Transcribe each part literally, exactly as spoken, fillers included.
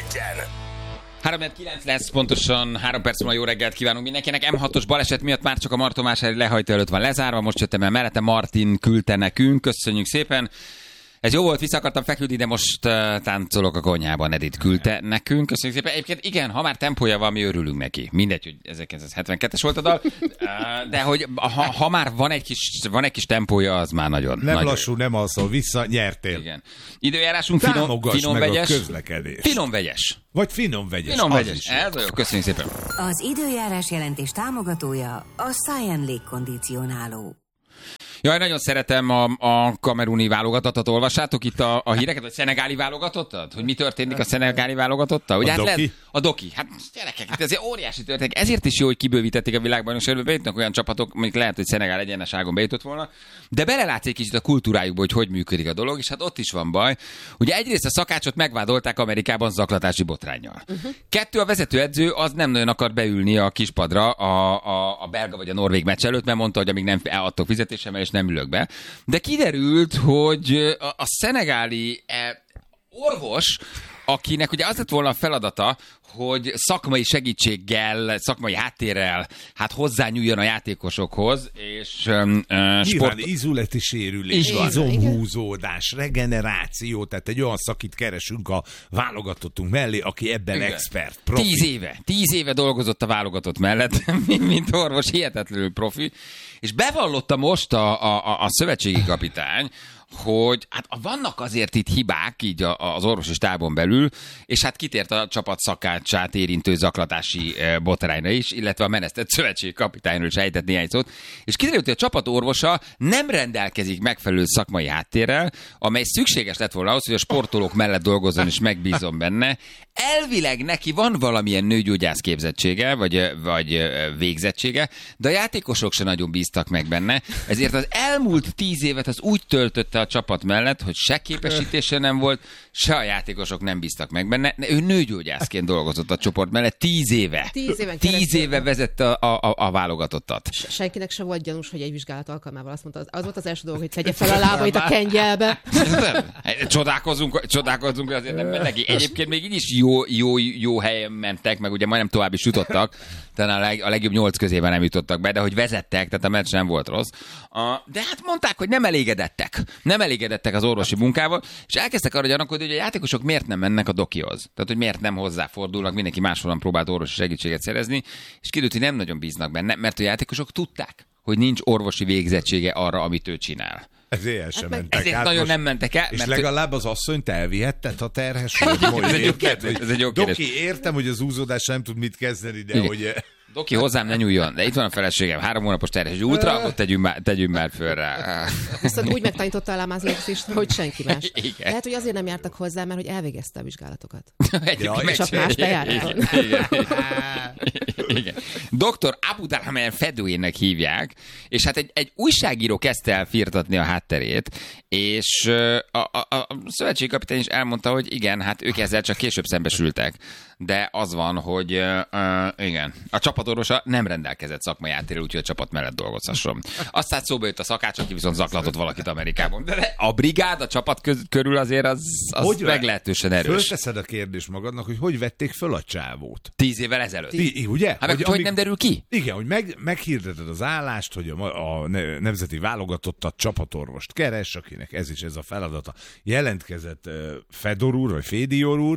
legyen. három kilenc lesz, pontosan három perc múlva jó reggelt kívánunk mindenkinek. em hatos baleset miatt már csak a Martonvásári lehajtó előtt van lezárva, most jöttem el mellette, Martin küldte nekünk, köszönjük szépen. Ez jó volt, vissza akartam feküdni, de most uh, táncolok a konyhában, Edith küldte nekünk. Köszönjük szépen. Egyébként igen, ha már tempója van, mi örülünk neki. Mindegy, hogy ezerkilencszázhetvenkettes volt a dal, uh, de hogy ha, ha már van egy kis, van egy kis tempója, az már nagyon. Nem nagyon lassú, nem alszol vissza, nyertél. Igen. Időjárásunk finom, finom vegyes. Finom vegyes. Vagy finom vegyes. Finom vegyes. Ez jó, köszönjük szépen. Az időjárás jelentés támogatója a Cyan légkondicionáló. Jaj, nagyon szeretem a, a kameruni válogatottat. Olvassátok itt a, a híreket, vagy szenegáli válogatottat? Hogy mi történik a szenegáli válogatottal? Ugye, a hát doki? Lehet, a doki. Hát gyerekek, itt ezért óriási történik. Ezért is jó, hogy kibővítették a világbajnokságba. Bejutnak olyan csapatok, amik lehet, hogy Szenegál egyeneságon bejutott volna. De belelátsz egy kicsit a kultúrájukba, hogy hogy működik a dolog, és hát ott is van baj. Ugye egyrészt a szakácsot megvádolták Amerikában zaklatási botránnyal. Uh-huh. Kettő, a vezetőedző az nem nagyon akar beülni a kispadra a, a, a belga vagy a norvég meccs előtt, mert mondta, hogy amíg nem adtok fizetésemmel, és nem ülök be. De kiderült, hogy a, a szenegáli e, orvos, akinek ugye az lett volna a feladata, hogy szakmai segítséggel, szakmai háttérrel hát hozzányúljon a játékosokhoz, és um, uh, sport... izületi sérülés, izomhúzódás, regeneráció, tehát egy olyan szakit keresünk a válogatottunk mellé, aki ebben igen. expert, profi. Tíz éve, tíz éve dolgozott a válogatott mellett, mint orvos, hihetetlenül profi, és bevallotta most a, a, a szövetségi kapitány, hogy hát vannak azért itt hibák így az orvosi stábon belül, és hát kitért a csapat szakácsát érintő zaklatási botrányra is, illetve a menesztett szövetségi kapitányról is ejtett néhány szót, és kiderült, hogy a csapat orvosa nem rendelkezik megfelelő szakmai háttérrel, amely szükséges lett volna ahhoz, hogy a sportolók mellett dolgozzon, és megbízom benne. Elvileg neki van valamilyen nőgyógyász képzettsége, vagy, vagy végzettsége, de a játékosok se nagyon bíztak meg benne, ezért az elmúlt tíz évet az úgy töltötte a csapat mellett, hogy se képesítése nem volt, se a játékosok nem bíztak meg benne. Ő nőgyógyászként dolgozott a csoport mellett tíz éve. Tíz, éven tíz éve vezette a, a, a válogatottat. Senkinek se volt gyanús, hogy egy vizsgálat alkalmával azt mondta, az volt az első dolog, hogy tegye fel a lábait a kengyelbe. Csodálkozunk, csodálkozunk, azért nem neki. Egyébként még így is jó, jó, jó helyen mentek, meg ugye majdnem tovább is jutottak, talán a, leg, a legjobb nyolc közében nem jutottak be, de hogy vezettek, tehát a meccs nem volt rossz. De hát mondták, hogy nem elégedettek. Nem elégedettek az orvosi munkával, és elkezdtek arra gyanakodni, hogy a játékosok miért nem mennek a dokihoz. Tehát, hogy miért nem hozzáfordulnak, mindenki máshol próbált orvosi segítséget szerezni, és kiderült, hogy nem nagyon bíznak benne, mert a játékosok tudták, hogy nincs orvosi végzettsége arra, amit ő csinál. Ezért el sem hát mentek ezért át nagyon most, nem mentek el. És mert legalább az asszonyt elvihetted, ha terhes vagy. ez, egy jó kérdés, ez egy jó kérdés. Doki, értem, hogy az úzódás nem tud mit kezdeni, de igen. hogy... Doki, hozzám ne nyúljon, de itt van a feleségem, három hónapos terhes útra, ott tegyünk már, tegyünk már föl rá. Viszont úgy megtanította a lámázlépzést, hogy senki más. Igen. Lehet, hogy azért nem jártak hozzá, mert hogy elvégezte a vizsgálatokat. Ja, csak más bejáraton. Igen. Igen. doktor Abudalhamer Fedőjének hívják, és hát egy, egy újságíró kezdte el firtatni a hátterét, és a, a, a szövetségi kapitány is elmondta, hogy igen, hát ők ezzel csak később szembesültek. De az van, hogy uh, igen, a csapatorvosa nem rendelkezett szakmai háttérrel, úgyhogy a csapat mellett dolgozhasson. Aztán szóba jött a szakács, aki viszont zaklatott valakit Amerikában. De a brigád a csapat köz- körül azért az, az meglehetősen erős. Fölteszed a kérdést magadnak, hogy hogy vették föl a csávót? Tíz évvel ezelőtt. Ti, ugye? Hát meg, hogy, hogy nem derül ki? Igen, hogy meg, meghirdeted az állást, hogy a, a nemzeti válogatottat csapatorvost keres, akinek ez is ez a feladata. Jelentkezett uh, Fedor úr, vagy Fédior úr,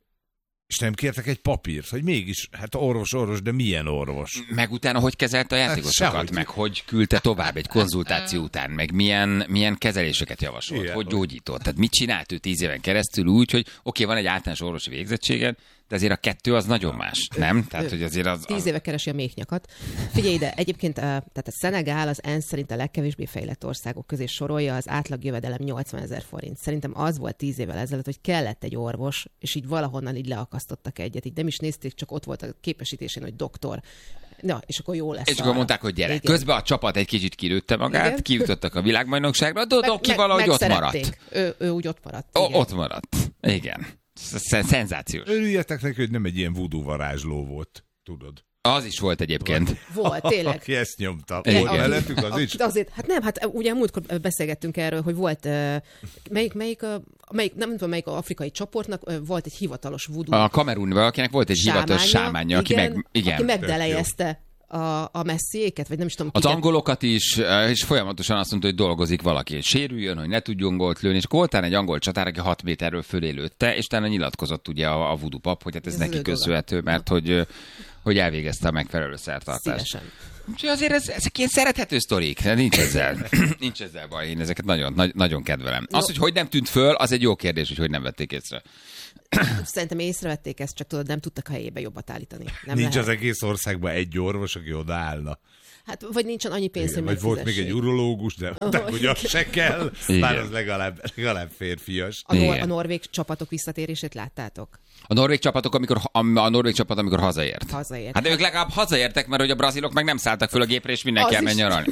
és nem kértek egy papírt, hogy mégis, hát orvos, orvos, de milyen orvos? Meg utána hogy kezelte a játékosokat, hát, meg hogy küldte tovább egy konzultáció után, meg milyen, milyen kezeléseket javasolt, igen, hogy gyógyított. Tehát mit csinált ő tíz éven keresztül úgy, hogy oké, okay, van egy általános orvosi végzettséged, de azért a kettő az nagyon más, nem? Tehát, hogy azért az, az... Tíz éve keresi a méhnyakat. Figyelj ide, egyébként a, tehát a Szenegál az ENSZ szerint a legkevésbé fejlett országok közé sorolja, az átlag jövedelem nyolcvanezer forint. Szerintem az volt tíz évvel ezelőtt, hogy kellett egy orvos, és így valahonnan így leakasztottak egyet. Így nem is nézték, csak ott volt a képesítésén, hogy doktor. Na, és akkor jó lesz. És akkor mondták, hogy gyere. Igen. Közben a csapat egy kicsit kilőtte magát, igen. Kijutottak a világbajnokságra, de Doki valahogy ott maradt. Ő, ő úgy ott maradt. O, ott maradt. Igen. Szenzációs. Örüljetek neki, hogy nem egy ilyen voodoo varázsló volt, tudod. Az is volt egyébként. Volt, tényleg. Aki ezt nyomta. Igen. Volt mellettük az is? Azért, hát nem, hát ugye múltkor beszélgettünk erről, hogy volt, uh, melyik, melyik, uh, melyik, nem tudom, melyik afrikai csoportnak uh, volt egy hivatalos voodoo. A Kamerun valakinek volt egy hivatalos sámánja, aki igen, meg, igen. aki megdelejezte a, a messziéket, vagy nem is tudom. Az kiket. angolokat is, és folyamatosan azt mondta, hogy dolgozik valaki, hogy sérüljön, hogy ne tudjon gólt lőni, és akkor voltál egy angol csatár, aki hat méterről fölé lőtte, és utána nyilatkozott ugye a, a voodoo pap, hogy hát ez, ez neki köszönhető, mert hogy, hogy elvégezte a megfelelő szertartást. Szívesen. Úgyhogy azért ez, ezek ilyen szerethető sztorik, de nincs ezzel, nincs ezzel baj, én ezeket nagyon, nagy, nagyon kedvelem. Az, hogy hogy nem tűnt föl, az egy jó kérdés, hogy hogy nem vették észre. Szerintem észrevették ezt, csak tudod, nem tudtak helyébe jobbat állítani. Nem Nincs lehet. az egész országban egy orvos, aki odaállna. Hát, vagy nincsen annyi pénz, Igen, hogy vagy volt még egy urológus, de, de hogy az se kell, bár az legalább, legalább férfias. A, nor- Igen. a norvég csapatok visszatérését láttátok? A norvég csapatok, amikor, a, a norvég csapat, amikor hazaért. Hazaért. Hát de ők legalább hazaértek, mert hogy a brazilok meg nem szálltak föl a gépre, és mindenki Az elmegy is. nyaralni.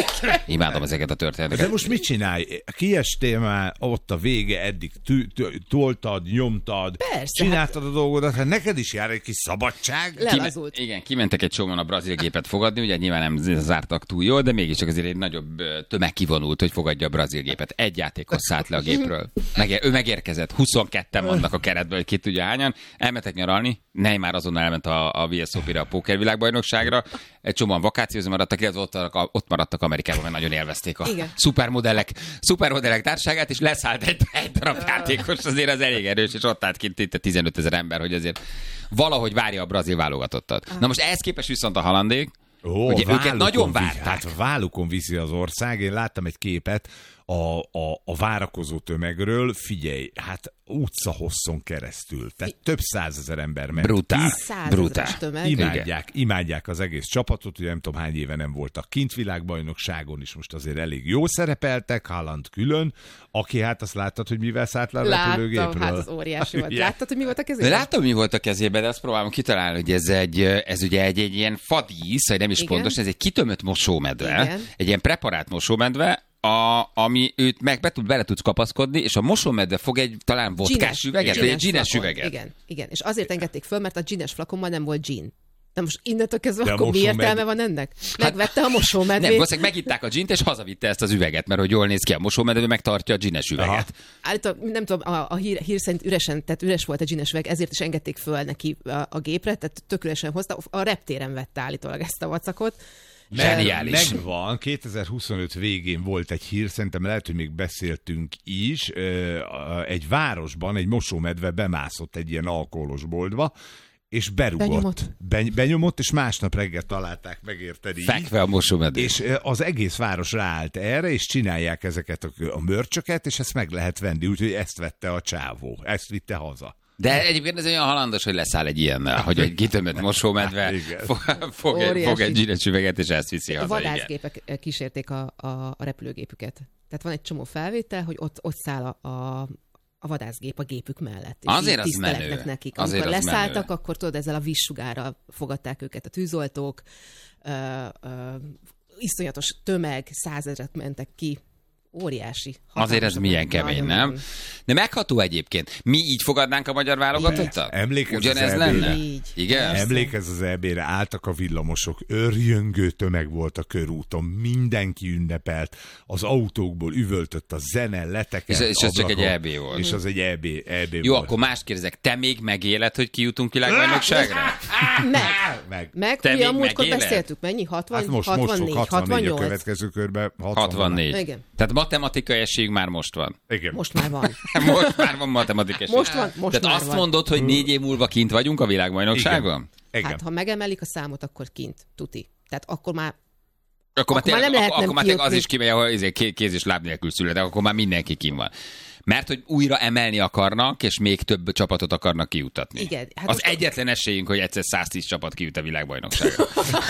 Imádom ezeket a történeteket. De most mit csinálj? Kiestél már, ott a vége, eddig tü- tü- toltad, nyomtad, Persze, csináltad a dolgodat, hát neked is jár egy kis szabadság. Le- Lelazult. Igen, kimentek egy csomóan a brazil gépet fogadni, ugye nyilván nem zártak túl jól, de mégiscsak azért egy nagyobb ö, tömeg kivonult, hogy fogadja a brazil gépet. Egy játékos szállt le a gépről. Megér, ő megérkezett, huszonketten vannak a keretből, hogy ki tudja hányan. Elmentek nyaralni, Neymar azonnal elment a, a vé es o pé-re, a pókervilágbajnokságra. Egy csomóan vakációzni maradtak, illetve ott, ott maradtak Amerikában, mert nagyon élvezték a Igen. szupermodellek, szupermodellek társágát, és leszállt egy, egy darab játékos, azért az elég erős, és ott állt kint itt a tizenöt ezer ember, hogy azért valahogy várja a brazil válogatottat. Na most ehhez képest viszont a halandék, Ó, ugye őket vállukon nagyon viszi- várták. Hát a vállukon viszi az ország. Én láttam egy képet a, a, a várakozó tömegről. Figyelj, hát utca hosszon keresztül. Tehát több százezer ember ment. Brutál. ki. Százezres Brutál. tömeg. Imádják, imádják az egész csapatot, ugye nem tudom hány éve nem voltak kint, világbajnokságon is most azért elég jó szerepeltek, Haaland külön, aki hát azt láttad, hogy mivel szállt le a repülőgépről. Láttam, hát az óriási volt. Ugye? Láttad, hogy mi volt a De kezében? láttam, mi volt a kezében, de azt próbálom kitalálni, hogy ez, egy, ez ugye egy, egy ilyen fadísz, vagy nem is Igen. pontos, ez egy kitömött mosómedve, Igen. egy ilyen preparált mosómedve, a, ami őt meg be tud, bele tudsz kapaszkodni, és a mosómedve fog egy talán vodkás üveget, vagy egy gines flakon. üveget. Igen, igen. És azért engedték föl, mert a gines flakonban nem volt gin. De most innentől kezdve De a akkor mi mosómed- értelme van ennek? Megvette a Nem, mosómedvét. valószínűleg megitták a gint, és hazavitte ezt az üveget, mert hogy jól néz ki a mosómedve, megtartja a gines üveget. Aha. Állítólag, nem tudom, a, a hír, hír szerint üresen, tehát üres volt a gines üveg, ezért is engedték föl neki a, a gépre, tehát tök üresen hozta. A reptéren vette állítólag ezt a vacakot. Zseniális. Megvan, kétezer-huszonöt végén volt egy hír, szerintem lehet, hogy még beszéltünk is, ö, egy városban egy mosómedve bemászott egy ilyen alkoholos boltba, és berugott. Benyomott. Ben, benyomott, és másnap reggel találták meg, érted így. Fekve a mosómedve. És ö, az egész város ráállt erre, és csinálják ezeket a, a mörcsöket, és ezt meg lehet venni, úgyhogy ezt vette a csávó, ezt vitte haza. De egyébként ez olyan halandos, hogy leszáll egy ilyennel, hogy egy kitömött mosómedve Igen. fog, fog, egy, Óriási. fog egy zsines üveget, és ezt viszi A haza. Igen. vadászgépek kísérték a, a, a repülőgépüket. Tehát van egy csomó felvétel, hogy ott, ott száll a, a, a vadászgép a gépük mellett. És Azért így az tiszteletnek menő. nekik. Azért Amikor az leszálltak, menő. akkor tudod, ezzel a vízsugárral fogadták őket a tűzoltók, ö, ö, iszonyatos tömeg, százezret mentek ki. Óriási. Azért ez hatalmas. milyen kemény, Nagyon, nem? nagyon. De megható egyébként. Mi így fogadnánk a magyar válogatottat? Emlékezz Ugyanez az lenne? EB-re. Így. Igen? Emlékezz az é bé-re, álltak a villamosok, örjöngő tömeg volt a körúton, mindenki ünnepelt, az autókból üvöltött a zene, letekert És- és ez csak ablakok, egy é bé volt. És az egy é bé, é bé Jó, volt. akkor mást kérdezek. Te még megéled, hogy kijutunk világbajnokságra? Meg. Meg. Meg, Te ugye a még múltkor megéled? beszéltük, mennyi? hatvan, Hát most, most hatvannégy, fog hatvannégy a hatvannyolc. következő körben. hatvannégy. Igen. Tehát matematikai esélyünk már most van. Igen. Most már van. Most már van matematikai esély. Most van, most Tehát már azt van. mondod, hogy négy év múlva kint vagyunk a világbajnokságon? Igen. Hát, ha megemelik a számot, akkor kint. Tuti. Tehát akkor már Akkor, Akkor már tényleg- nem lehet akkor, nem akkor már tényleg az kijutni. is kimegy, ahol izé ké- kéz és láb nélkül születek, akkor már mindenki kim van. Mert hogy újra emelni akarnak, és még több csapatot akarnak kijutatni. Igen, hát az most- egyetlen esélyünk, hogy egyszer száztíz csapat kijut a világbajnokságra.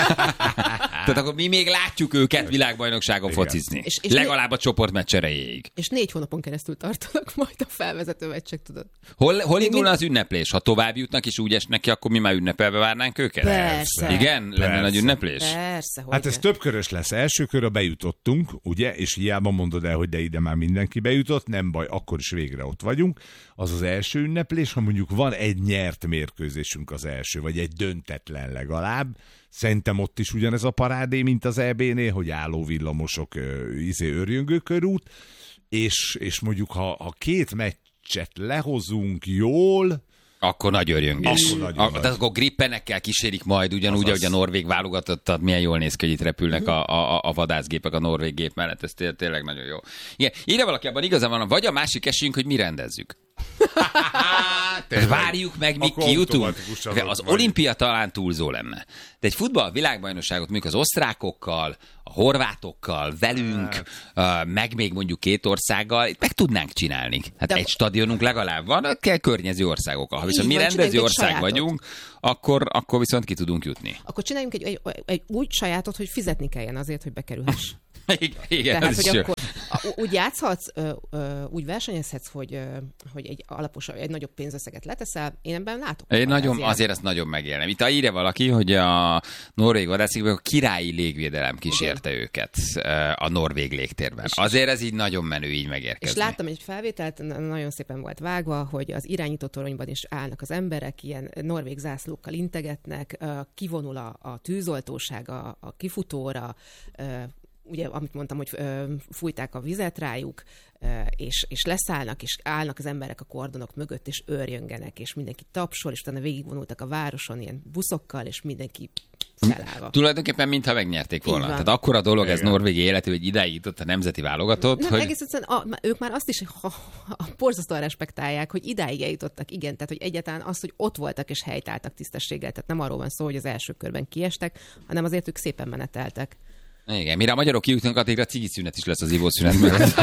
Tehát akkor mi még látjuk őket világbajnokságon Igen. focizni. És- és Legalább a csoportmeccs erejéig. és négy hónapon keresztül tartanak majd a felvezető meccsek, tudod. Hol, hol Még indulna mind- az ünneplés? Ha tovább jutnak és úgy esnek ki, akkor mi már ünnepelve várnánk őket? Persze. Igen? Lenne Persze. nagy ünneplés? Persze, hogy Hát ez többkörös lesz. Első körre bejutottunk, ugye, és hiába mondod el, hogy de ide már mindenki bejutott, nem baj, akkor akkor is végre ott vagyunk, az az első ünneplés, ha mondjuk van egy nyert mérkőzésünk az első, vagy egy döntetlen legalább, szerintem ott is ugyanez a parádé, mint az é bé-nél, hogy álló villamosok, izé örjöngő körút, és, és mondjuk ha, ha két meccset lehozunk jól, akkor nagy örjöngés. Akkor, a, de akkor grippenekkel kísérik majd, ugyanúgy, ahogy a norvég válogatottat, milyen jól néz ki, hogy itt repülnek a, a, a vadászgépek a norvég gép mellett, ez té- tényleg nagyon jó. Igen, ide valaki abban igazán van, vagy a másik esélyünk, hogy mi rendezzük. Várjuk meg, mi kijutunk. Az olimpia talán túlzó lenne. De egy futball világbajnokságot mondjuk az osztrákokkal, a horvátokkal, velünk, hát. meg még mondjuk két országgal, itt meg tudnánk csinálni. Hát de egy stadionunk legalább van, kell környező országokkal. Ha viszont mi rendező ország sajátot. vagyunk, akkor, akkor viszont ki tudunk jutni. Akkor csináljunk egy, egy, egy úgy sajátot, hogy fizetni kelljen azért, hogy bekerülhess. Igen, tehát, hogy akkor úgy játszhatsz, úgy versenyezhetsz, hogy, hogy egy alaposabb, egy nagyobb pénzösszeget leteszel, én ebben látok. Én nagyon, azért ezt nagyon megélem. Itt írja valaki, hogy a norvég vadászikben a királyi légvédelem kísérte okay. őket a norvég légtérben. És azért ez így nagyon menő így megérkezni. És láttam egy felvételt, nagyon szépen volt vágva, hogy az irányító toronyban is állnak az emberek, ilyen norvég zászlókkal integetnek, kivonul a, a tűzoltóság a, a kifutóra, ugye, amit mondtam, hogy ö, fújták a vizet rájuk, ö, és, és leszállnak, és állnak az emberek a kordonok mögött, és őrjöngenek, és mindenki tapsol, és utána végigvonultak a városon ilyen buszokkal, és mindenki felállva. Tulajdonképpen mintha megnyerték volna. Tehát akkora dolog ez norvégi életű, hogy idáig jutott a nemzeti válogatott. Nem, hogy... egész egyszerűen a, ők már azt is ha, ha, borzasztóan respektálják, hogy idáig eljutottak, igen, tehát hogy egyáltalán az, hogy ott voltak és helytáltak tisztességgel, tehát nem arról van szó, hogy az első körben kiestek, hanem azért ők szépen meneteltek. Igen, mire a magyarok kijutnak, addigra cigiszünet is lesz az ivószünet mellett.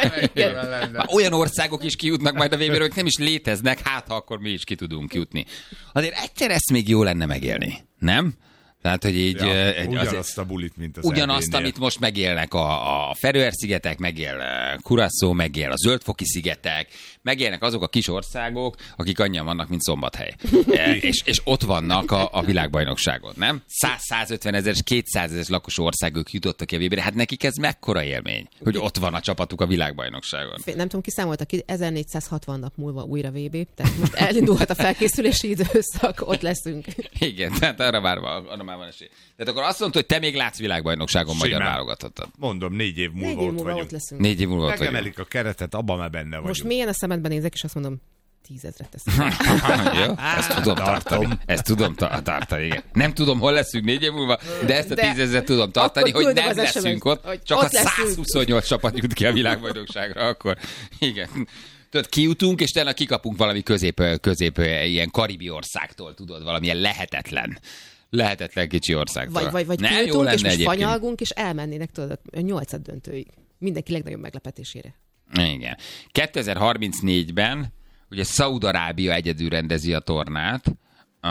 Olyan országok is kijutnak majd a végére, hogy nem is léteznek, hát ha akkor mi is ki tudunk jutni. Azért egyszer ezt még jó lenne megélni, nem? Tehát, hogy így... Ja, egy, ugyanazt a bulit, mint az Ugyanazt, amit most megélnek a, a Feröer-szigetek, megél Curaçao, megél a Zöld-foki-szigetek, megélnek azok a kis országok, akik annyian vannak, mint Szombathely. e, és, és ott vannak a, a világbajnokságon, nem? száz-százötven ezeres, kétszázezeres lakosú országok jutottak a vé bé-re. Hát nekik ez mekkora élmény, hogy ott van a csapatuk a világbajnokságon. Nem tudom, ki számolta ki, ezernégyszázhatvan nap múlva újra vé bé, tehát most elindulhat a felkészülési időszak, ott leszünk. Igen, tehát arra már van, már van esély. Tehát akkor azt mondta, hogy te még látsz világbajnokságon Simán. magyar válogatottat. Mondom, négy év múlva, négy év múlva ott vagyunk. Ott leszünk. Négy év múlva ott vagyunk. Megemelik a keretet, abban már benne vagyunk. Most mélyen a szemedben nézek, és azt mondom, tízezret teszem. Jó, ezt tudom tartani. Ezt tudom ta- tartani, igen. Nem tudom, hol leszünk négy év múlva, de ezt a de tízezret tudom tartani, hogy nem leszünk ott, ott, csak ott a százhuszonnyolc csapat jut ki a világbajnokságra, akkor igen. Tudod, kijutunk, és tényleg kikapunk valami közép, közép ilyen karibi országtól, tudod, valamilyen lehetetlen. Lehetetlen kicsi országtól. Vagy, vagy, vagy nem, kijutunk, és most fanyalgunk, és elmennének, tudod, a nyolcad döntőig. Mindenki legnagyobb meglepetésére. Igen. kétezer-harmincnégyben ugye Szaúd-Arábia egyedül rendezi a tornát. A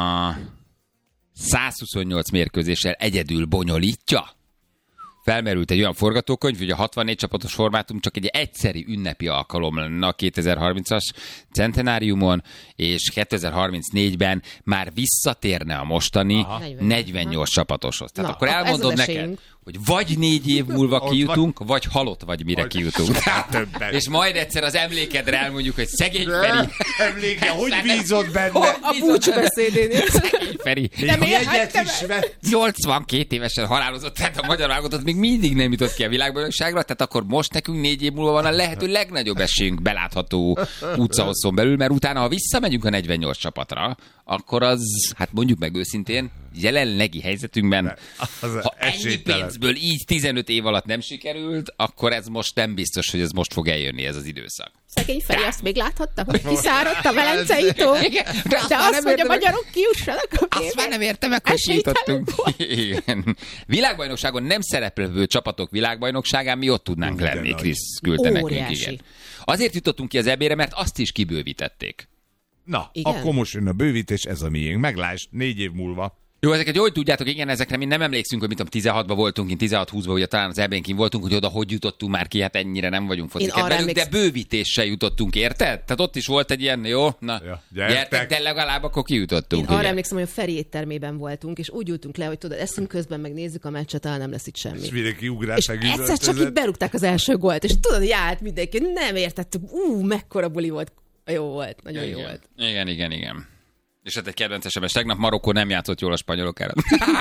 százhuszonnyolc mérkőzéssel egyedül bonyolítja. Felmerült egy olyan forgatókönyv, hogy a hatvannégy csapatos formátum csak egy egyszeri ünnepi alkalom lenne a kétezer-harmincas centenáriumon, és kétezer-harmincnégyben már visszatérne a mostani Aha. negyvennyolc csapatoshoz. Tehát Na, akkor elmondom neked, hogy vagy négy év múlva kijutunk, vagy halott vagy mire vagy kijutunk. És majd egyszer az emlékedre elmondjuk, hogy szegény Feri. Emléke, hogy bízott benne? A búcsúbeszédénél. Szegény Feri. Nem érhettem nyolcvankét évesen halálozott, tehát a magyar válogatott még mindig nem jutott ki a világbajnokságra, tehát akkor most nekünk négy év múlva van a lehető legnagyobb esélyünk belátható utcahosszon belül, mert utána, ha visszamegyünk a negyvennyolc csapatra, akkor az, hát mondjuk meg őszintén, jelenlegi helyzetünkben, ha ennyi pénzből így tizenöt év alatt nem sikerült, akkor ez most nem biztos, hogy ez most fog eljönni ez az időszak. Szegény Feri azt még láthatta, hogy kiszáradt a Velencei tó, de azt, hogy a magyarok kijussanak a képbe. Azt már nem értem meg, hogy kijutottunk. Igen. Világbajnokságon nem szereplő csapatok világbajnokságán mi ott tudnánk Ugyan lenni, Krisz küldte nekünk. Igen. Azért jutottunk ki az é bé-re, mert azt is kibővítették. Na, igen? Akkor most jön a bővítés, ez a miénk. Meglásd, négy év múlva. Jó, ezeket jól tudjátok, igen, ezekre mi nem emlékszünk, hogy mit tudom, tizenhatban voltunk, én tizenhat-húszban, ugye talán az ebénkin voltunk, hogy oda hogy jutottunk már ki, hát ennyire nem vagyunk focikedvelők, de bővítéssel jutottunk, érted? Tehát ott is volt egy ilyen, jó, na, Ja, gyertek, gyertek, de legalább akkor kijutottunk. Én arra ugye? emlékszem, hogy a Feri éttermében voltunk, és úgy ültünk le, hogy tudod, eszünk közben, meg nézzük a meccset, talán nem lesz itt semmi. és mindenki ugrál, És meg egyszer csak üvöltözött. így berúgták az első gólt, és tudod, járt mindenki, nem értettük, ú, mekkora buli volt. Jó volt, nagyon jó Igen. volt. Igen, igen, igen. És hát egy kedvenc es em es, tegnap Marokkó nem játszott jól a spanyolok ellen.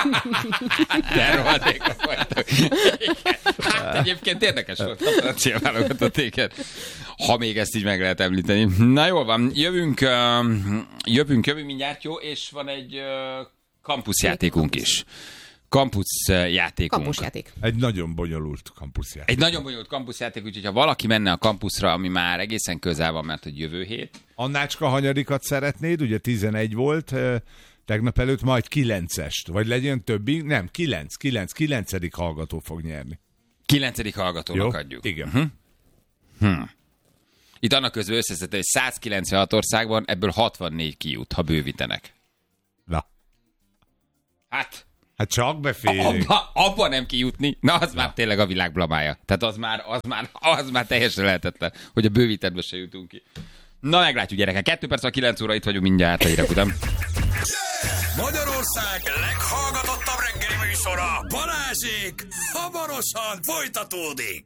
De rohadékok voltak. Hát egyébként érdekes volt a francia válogatott éket, ha még ezt így meg lehet említeni. Na jól van, jövünk, uh, jövünk, jövünk mindjárt, jó, és van egy uh, kampuszjátékunk is. Kampuszjátékunk. Kampusjáték. Egy nagyon bonyolult kampuszjáték. Egy nagyon bonyolult kampuszjáték, úgyhogy ha valaki menne a kampuszra, ami már egészen közel van, mert hogy jövő hét. Annácska, hanyadikat szeretnéd? Ugye tizenegy volt eh, tegnap előtt, majd kilencest. Vagy legyen többi? Nem, kilenc, kilenc, kilencedik hallgató fog nyerni. Kilencedik hallgatónak Jó? adjuk. Igen. Uh-huh. Hmm. Itt annak közben összeszedte, hogy százkilencvenhat országban ebből hatvannégy kijut, ha bővítenek. Na, Hát, hát csak beférjük. abba, abba nem kijutni, na az már tényleg a világ blamája. Tehát az már, az már, az már teljesen lehetetlen, hogy a bővítettbe se jutunk ki. Na meglátjuk, gyerekek. Kettő perc, a kilenc óra, itt vagyunk mindjárt a hírek után. Magyarország leghallgatottabb reggeli műsora, Balázsék, hamarosan folytatódik.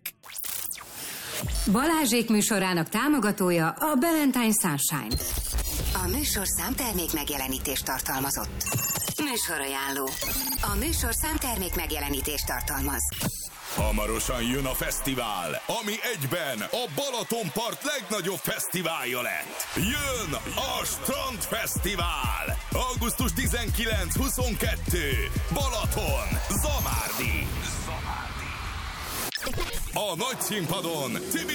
Balázsék műsorának támogatója a Valentine Sunshine. A műsorszám termék megjelenítést tartalmazott. Műsorajánló. A műsorszám termék megjelenítést tartalmaz. Hamarosan jön a fesztivál, ami egyben a Balatonpart legnagyobb fesztiválja lett. Jön a Strandfesztivál! augusztus tizenkilenc huszonkettő Balaton, Zamárdi. A nagy színpadon